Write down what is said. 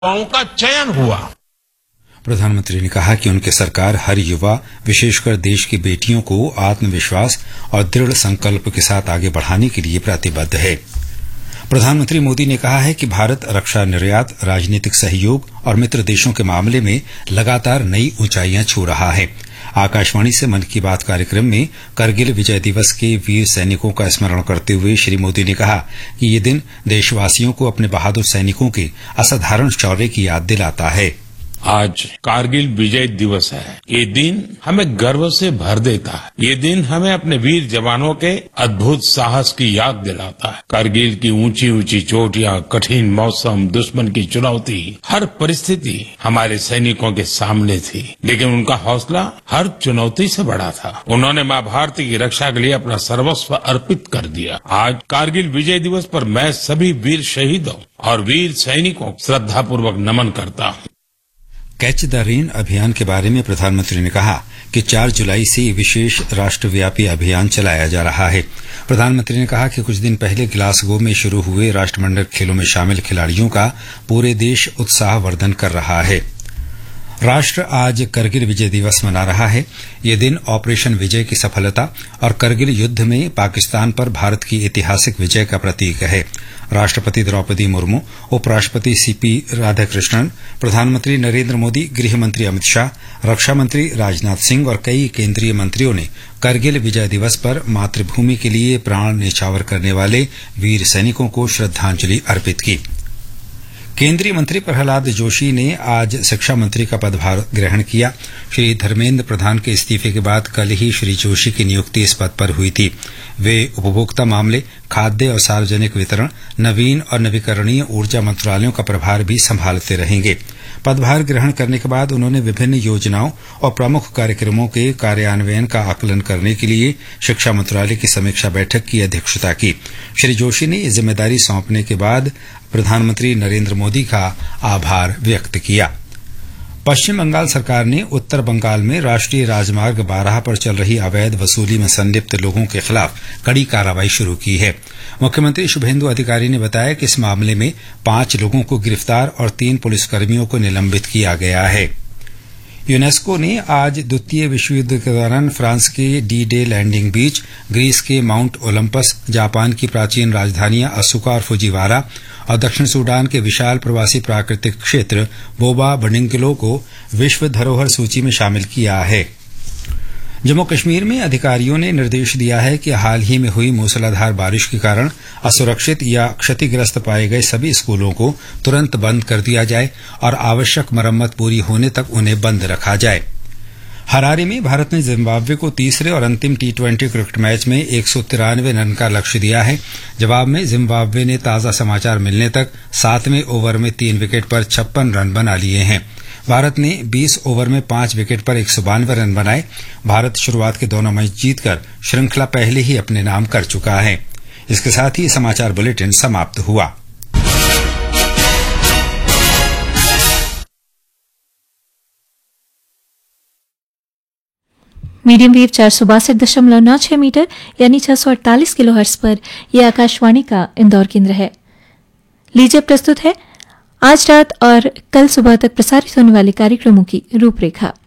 युवाओं का चयन हुआ। प्रधानमंत्री ने कहा कि उनकी सरकार हर युवा, विशेषकर देश की बेटियों को आत्मविश्वास और दृढ़ संकल्प के साथ आगे बढ़ाने के लिए प्रतिबद्ध है। प्रधानमंत्री मोदी ने कहा है कि भारत रक्षा निर्यात, राजनीतिक सहयोग और मित्र देशों के मामले में लगातार नई ऊंचाइयां छू रहा है। आकाशवाणी से मन की बात कार्यक्रम में करगिल विजय दिवस के वीर सैनिकों का स्मरण करते हुए श्री मोदी ने कहा कि ये दिन देशवासियों को अपने बहादुर सैनिकों के असाधारण शौर्य की याद दिलाता है। आज कारगिल विजय दिवस है। ये दिन हमें गर्व से भर देता है। ये दिन हमें अपने वीर जवानों के अद्भुत साहस की याद दिलाता है। कारगिल की ऊंची ऊंची चोटियां, कठिन मौसम, दुश्मन की चुनौती, हर परिस्थिति हमारे सैनिकों के सामने थी, लेकिन उनका हौसला हर चुनौती से बड़ा था। उन्होंने मां भारती की रक्षा के लिए अपना सर्वस्व अर्पित कर दिया। आज कारगिल विजय दिवस पर मैं सभी वीर शहीदों और वीर सैनिकों को श्रद्धापूर्वक नमन करता हूँ। कैच द रेन अभियान के बारे में प्रधानमंत्री ने कहा कि 4 जुलाई से विशेष राष्ट्रव्यापी अभियान चलाया जा रहा है। प्रधानमंत्री ने कहा कि कुछ दिन पहले ग्लासगो में शुरू हुए राष्ट्रमंडल खेलों में शामिल खिलाड़ियों का पूरे देश उत्साहवर्धन कर रहा है। राष्ट्र आज करगिल विजय दिवस मना रहा है। ये दिन ऑपरेशन विजय की सफलता और करगिल युद्ध में पाकिस्तान पर भारत की ऐतिहासिक विजय का प्रतीक है। राष्ट्रपति द्रौपदी मुर्मू, उपराष्ट्रपति सीपी राधाकृष्णन, प्रधानमंत्री नरेंद्र मोदी, गृह मंत्री अमित शाह, रक्षा मंत्री राजनाथ सिंह और कई केंद्रीय मंत्रियों ने करगिल विजय दिवस पर मातृभूमि के लिए प्राण न्यौछावर करने वाले वीर सैनिकों को श्रद्धांजलि अर्पित की। केंद्रीय मंत्री प्रहलाद जोशी ने आज शिक्षा मंत्री का पदभार ग्रहण किया। श्री धर्मेंद्र प्रधान के इस्तीफे के बाद कल ही श्री जोशी की नियुक्ति इस पद पर हुई थी। वे उपभोक्ता मामले, खाद्य और सार्वजनिक वितरण, नवीन और नवीकरणीय ऊर्जा मंत्रालयों का प्रभार भी संभालते रहेंगे। पदभार ग्रहण करने के बाद उन्होंने विभिन्न योजनाओं और प्रमुख कार्यक्रमों के कार्यान्वयन का आकलन करने के लिए शिक्षा मंत्रालय की समीक्षा बैठक की अध्यक्षता की। श्री जोशी ने ये जिम्मेदारी सौंपने के बाद प्रधानमंत्री नरेंद्र मोदी का आभार व्यक्त किया। पश्चिम बंगाल सरकार ने उत्तर बंगाल में राष्ट्रीय राजमार्ग 12 पर चल रही अवैध वसूली में संलिप्त लोगों के खिलाफ कड़ी कार्रवाई शुरू की है। मुख्यमंत्री शुभेंदु अधिकारी ने बताया कि इस मामले में 5 लोगों को गिरफ्तार और 3 पुलिसकर्मियों को निलंबित किया गया है। यूनेस्को ने आज द्वितीय विश्व युद्ध के दौरान फ्रांस के डी डे लैंडिंग बीच, ग्रीस के माउंट ओलंपस, जापान की प्राचीन राजधानियां असुका और फुजीवारा और दक्षिण सूडान के विशाल प्रवासी प्राकृतिक क्षेत्र बोबा बडिंगलो को विश्व धरोहर सूची में शामिल किया है। जम्मू कश्मीर में अधिकारियों ने निर्देश दिया है कि हाल ही में हुई मूसलाधार बारिश के कारण असुरक्षित या क्षतिग्रस्त पाए गए सभी स्कूलों को तुरंत बंद कर दिया जाए और आवश्यक मरम्मत पूरी होने तक उन्हें बंद रखा जाए। हरारे में भारत ने जिम्बाब्वे को तीसरे और अंतिम T20 क्रिकेट मैच में 193 रन का लक्ष्य दिया है। जवाब में जिम्बाब्वे ने ताजा समाचार मिलने तक 7वें ओवर में 3 विकेट पर 56 रन बना लिए हैं। भारत ने 20 ओवर में 5 विकेट पर 192 रन बनाए। भारत शुरुआत के दोनों मैच जीतकर श्रृंखला पहले ही अपने नाम कर चुका है। इसके साथ ही समाचार बुलेटिन समाप्त हुआ। मीडियम वेव 462.96 मीटर यानी 648 किलोहर्ट्ज पर यह आकाशवाणी का इंदौर केंद्र है। लीजिए प्रस्तुत है आज रात और कल सुबह तक प्रसारित होने वाले कार्यक्रमों की रूपरेखा।